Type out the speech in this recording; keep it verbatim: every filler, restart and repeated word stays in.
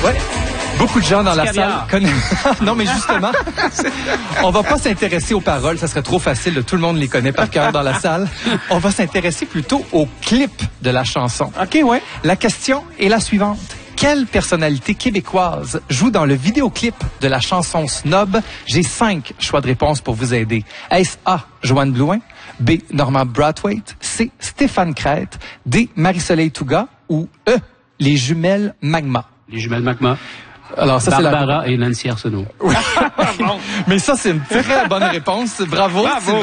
Ouais. Beaucoup de gens dans la caviar. salle connaissent. Non, mais justement, on va pas s'intéresser aux paroles, ça serait trop facile. Tout le monde les connaît par cœur dans la salle. On va s'intéresser plutôt au clip de la chanson. OK, ouais. La question est la suivante. Quelle personnalité québécoise joue dans le vidéoclip de la chanson Snob? J'ai cinq choix de réponse pour vous aider. Est-ce A, Joanne Blouin, B, Norman Brathwaite, C, Stéphane Crête, D, Marie-Soleil Touga ou E, les jumelles Magma? Les jumelles Magma. Alors ça, c'est la... Barbara et Nancy Arsenault. Mais ça, c'est une très bonne réponse. Bravo. Bravo.